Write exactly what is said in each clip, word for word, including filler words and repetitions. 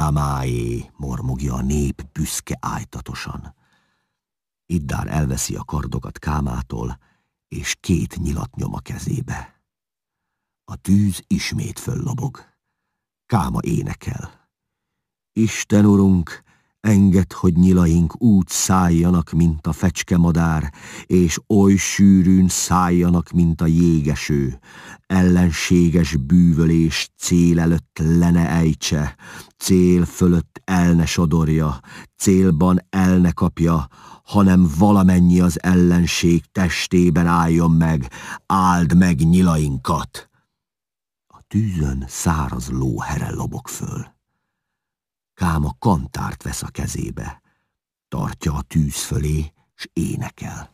Kámáé, mormogja a nép büszke ájtatosan. Iddár elveszi a kardokat Kámától, és két nyilat nyom a kezébe. A tűz ismét föllobog. Káma énekel. Isten urunk, engedd, hogy nyilaink úgy szálljanak, mint a fecskemadár, és oly sűrűn szálljanak, mint a jégeső. Ellenséges bűvölés cél előtt le ne ejtse, cél fölött el ne sodorja, célban el ne kapja, hanem valamennyi az ellenség testében álljon meg, áld meg nyilainkat. A tűzön száraz lóhere lobog föl. Káma kantárt vesz a kezébe, tartja a tűz fölé, s énekel.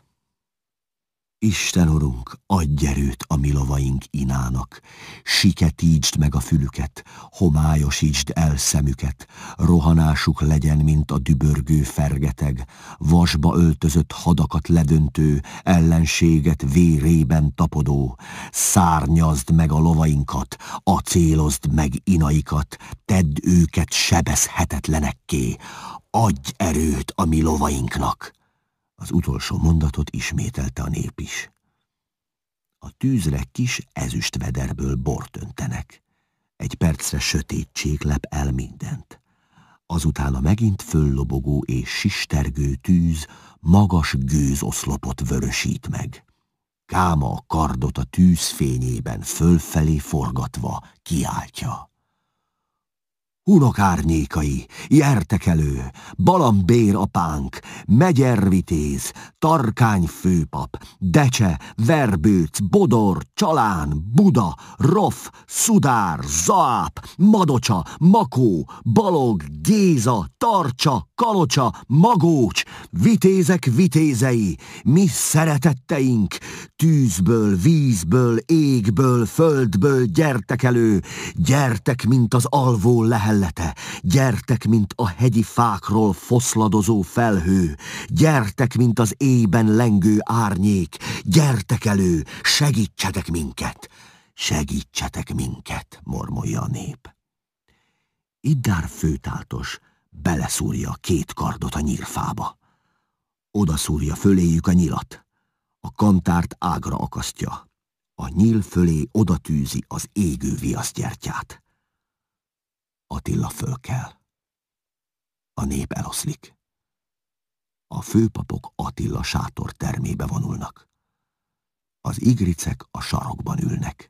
Isten urunk, adj erőt a mi lovaink inának, siketítsd meg a fülüket, homályosítsd el szemüket, rohanásuk legyen, mint a dübörgő fergeteg, vasba öltözött hadakat ledöntő, ellenséget vérében tapodó, szárnyazd meg a lovainkat, acélozd meg inaikat, tedd őket sebezhetetlenekké, adj erőt a mi lovainknak. Az utolsó mondatot ismételte a nép is. A tűzre kis ezüstvederből bort öntenek. Egy percre sötétség lep el mindent. Azutána megint föllobogó és sistergő tűz magas gőzoszlopot vörösít meg. Káma a kardot a tűz fényében fölfelé forgatva kiáltja. Unok árnyékai, jertek elő, Balambér apánk, Megyer vitéz, Tarkány főpap, Decse, Verbőc, Bodor, Csalán, Buda, Rof, Szudár, Zaáp, Madocsa, Makó, Balog, Géza, Tarcsa, Kalocsa, Magócs, vitézek vitézei, mi szeretetteink, tűzből, vízből, égből, földből gyertek elő, gyertek, mint az alvó lehel, gyertek, mint a hegyi fákról foszladozó felhő, gyertek, mint az éjben lengő árnyék, gyertek elő, segítsetek minket, segítsetek minket, mormolja a nép. Iddár főtáltos beleszúrja a két kardot a nyírfába. Odaszúrja föléjük a nyilat, a kantárt ágra akasztja, a nyíl fölé odatűzi az égő viaszgyertyát. Attila fölkel. A nép eloszlik. A főpapok Attila sátor termébe vonulnak. Az igricek a sarokban ülnek.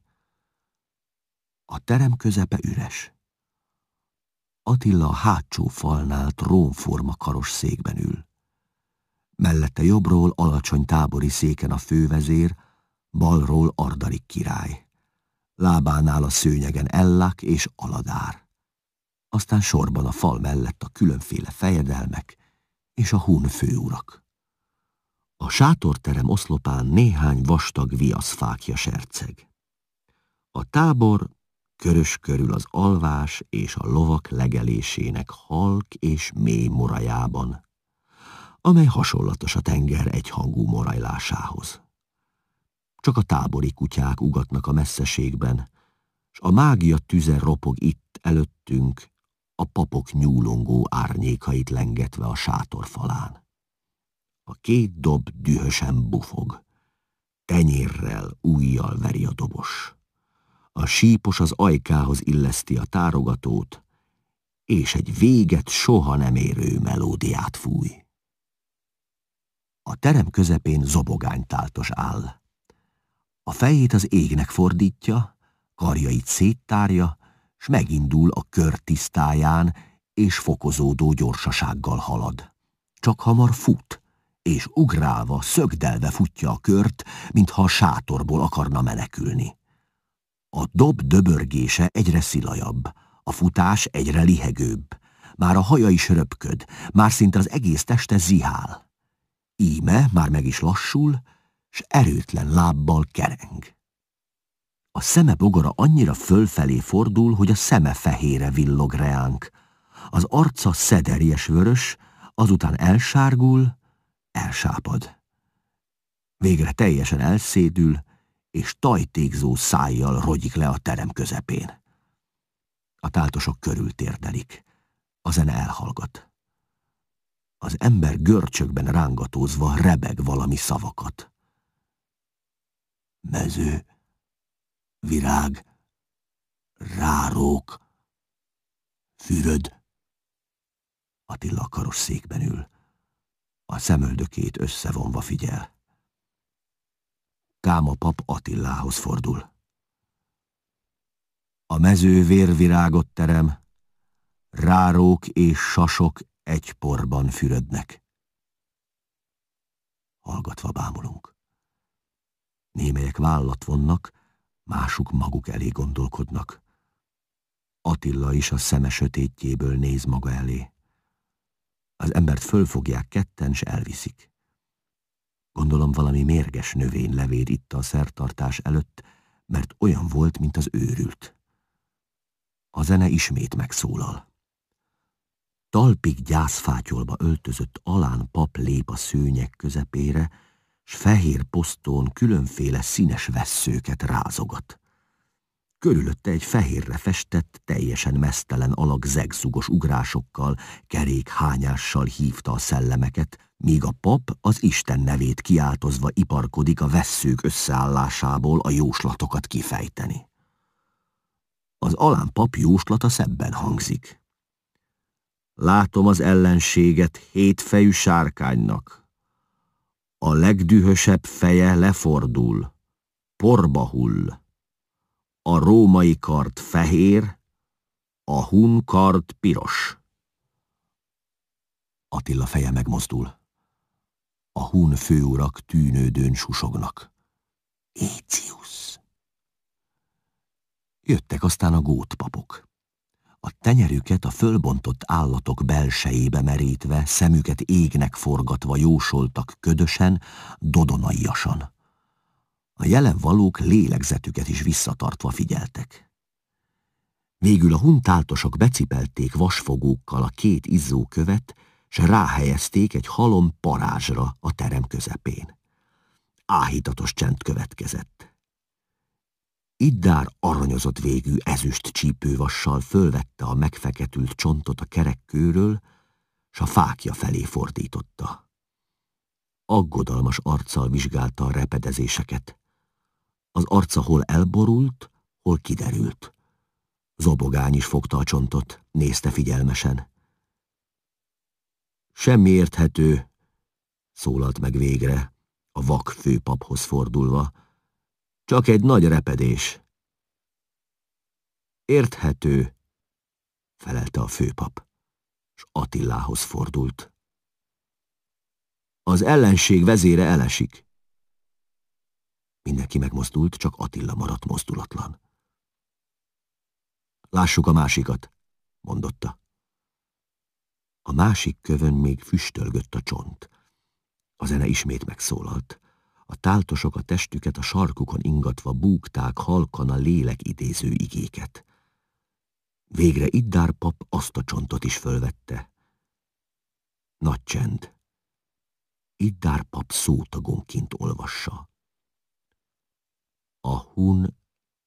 A terem közepe üres. Attila a hátsó falnál trónforma karos székben ül. Mellette jobbról alacsony tábori széken a fővezér, balról Ardarik király. Lábánál a szőnyegen Ellák és Aladár. Aztán sorban a fal mellett a különféle fejedelmek és a hun főurak. A sátorterem oszlopán néhány vastag viaszfákja serceg. A tábor körös körül az alvás és a lovak legelésének halk és mély morajában, amely hasonlatos a tenger egyhangú morajlásához. Csak a tábori kutyák ugatnak a messzeségben, s a mágia tüze ropog itt előttünk, a papok nyúlongó árnyékait lengetve a sátor falán. A két dob dühösen bufog, tenyérrel, ujjal veri a dobos. A sípos az ajkához illeszti a tárogatót, és egy véget soha nem érő melódiát fúj. A terem közepén zobogánytáltos áll. A fejét az égnek fordítja, karjait széttárja, s megindul a kör tisztáján, és fokozódó gyorsasággal halad. Csak hamar fut, és ugrálva, szögdelve futja a kört, mintha a sátorból akarna menekülni. A dob döbörgése egyre szilajabb, a futás egyre lihegőbb, már a haja is röpköd, már szinte az egész teste zihál. Íme már meg is lassul, s erőtlen lábbal kereng. A szeme bogara annyira fölfelé fordul, hogy a szeme fehére villog reánk. Az arca szederjes vörös, azután elsárgul, elsápad. Végre teljesen elszédül, és tajtékzó szájjal rogyik le a terem közepén. A táltosok körül térdelik. A zene elhallgat. Az ember görcsökben rángatózva rebeg valami szavakat. Mező, virág, rárók, füröd. Attila a karosszékben ül. A szemöldökét összevonva figyel. Káma pap Attilához fordul. A mező vérvirágot terem, rárók és sasok egy porban fürödnek. Hallgatva bámulunk. Némelyek vállat vonnak, másuk maguk elé gondolkodnak. Attila is a szeme sötétjéből néz maga elé. Az embert fölfogják ketten, s elviszik. Gondolom valami mérges növény levéd itt a szertartás előtt, mert olyan volt, mint az őrült. A zene ismét megszólal. Talpig gyászfátyolba öltözött alán pap lép a szőnyeg közepére, s fehér posztón különféle színes vesszőket rázogat. Körülötte egy fehérre festett, teljesen meztelen alak zegszugos ugrásokkal, kerék hányással hívta a szellemeket, míg a pap az Isten nevét kiáltozva iparkodik a vesszők összeállásából a jóslatokat kifejteni. Az alán pap jóslata szebben hangzik. Látom az ellenséget hétfejű sárkánynak. A legdühösebb feje lefordul, porba hull. A római kard fehér, a hun kard piros. Attila feje megmozdul. A hun főurak tűnődőn susognak. Écius! Jöttek aztán a gótpapok. A tenyerüket a fölbontott állatok belsejébe merítve, szemüket égnek forgatva jósoltak ködösen, dodonaiasan. A jelen valók lélegzetüket is visszatartva figyeltek. Végül a huntáltosok becipelték vasfogókkal a két izzó követ, s ráhelyezték egy halom parázsra a terem közepén. Áhítatos csend következett. Iddár aranyozott végű ezüst csípővassal fölvette a megfeketült csontot a kerekkőről, s a fákja felé fordította. Aggodalmas arccal vizsgálta a repedezéseket. Az arca hol elborult, hol kiderült. Zobogány is fogta a csontot, nézte figyelmesen. Semmi érthető, szólalt meg végre, a vak főpaphoz fordulva. Csak egy nagy repedés. Érthető, felelte a főpap, s Attilához fordult. Az ellenség vezére elesik. Mindenki megmozdult, csak Attila maradt mozdulatlan. Lássuk a másikat, mondotta. A másik kövön még füstölgött a csont. A zene ismét megszólalt. A táltosok a testüket a sarkukon ingatva búgták halkan a lélek idéző igéket. Végre Iddár pap azt a csontot is fölvette. Nagy csend. Iddár pap szótagonként olvassa. A hun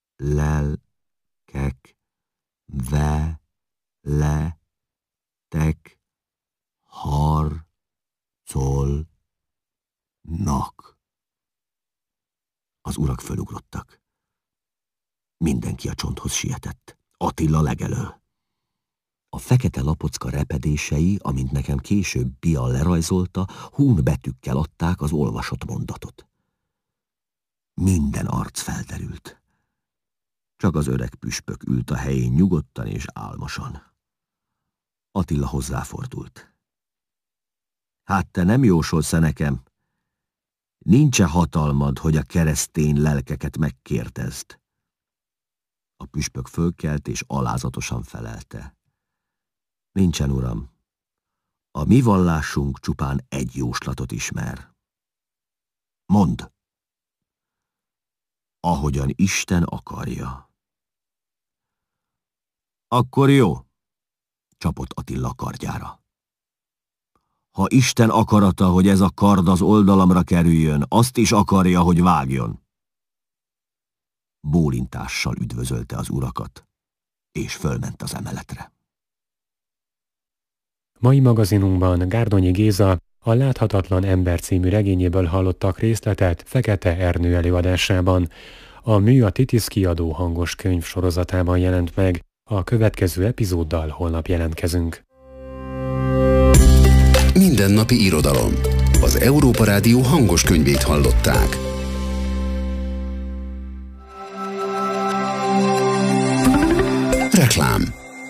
lelkek ve le tek harcolnak. Az urak fölugrottak. Mindenki a csonthoz sietett. Attila legelől. A fekete lapocka repedései, amint nekem később Pia lerajzolta, hún betűkkel adták az olvasott mondatot. Minden arc felderült. Csak az öreg püspök ült a helyén nyugodtan és álmosan. Attila hozzáfordult. Hát te nem jósolsz-e nekem? Nincs-e hatalmad, hogy a keresztény lelkeket megkérdezd? A püspök fölkelt és alázatosan felelte. Nincsen, uram. A mi vallásunk csupán egy jóslatot ismer. Mondd! Ahogyan Isten akarja. Akkor jó, csapott Attila kardjára. Ha Isten akarata, hogy ez a kard az oldalamra kerüljön, azt is akarja, hogy vágjon. Bólintással üdvözölte az urakat, és fölment az emeletre. Mai magazinunkban Gárdonyi Géza a Láthatatlan ember című regényéből hallottak részletet Fekete Ernő előadásában. A Mű a Titisz kiadó hangos könyv sorozatában jelent meg. A következő epizóddal holnap jelentkezünk. Mindennapi irodalom. Az Európa Rádió hangos könyvét hallották. Reklám.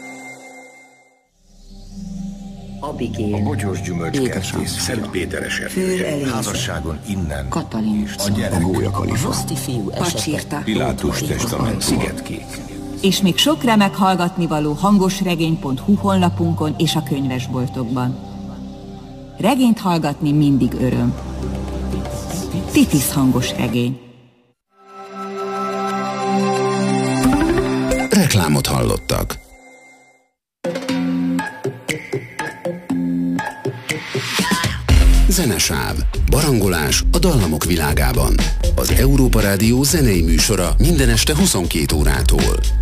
Abigél, a bogyós gyümölcskertész, Szent Péteres erdője, házasságon innen, Katalin, a gyerek, a Gólyakalifa, Roszti fiú esete, Pilátus testament, Szigetkék. És még sok remek hallgatnivaló hangosregény pont hu honlapunkon és a könyvesboltokban. Regényt hallgatni mindig öröm. Titisz hangos regény. Reklámot hallottak. Zenesáv. Barangolás a dallamok világában. Az Európa Rádió zenei műsora minden este huszonkét órától.